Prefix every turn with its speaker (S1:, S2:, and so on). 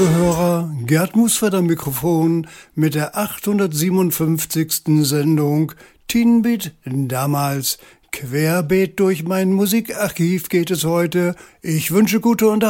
S1: liebe Hörer, Gerd Musford am Mikrofon mit der 857. Sendung Teen Beat damals. Querbeet durch mein Musikarchiv geht es heute. Ich wünsche gute Unterhaltung.